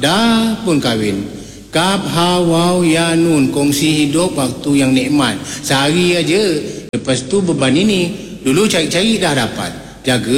dah pun kahwin. Kap hawau ya nun, kongsi hidup waktu yang nikmat. Sehari aja. Lepas tu beban ini. Dulu cari-cari dah dapat. Jaga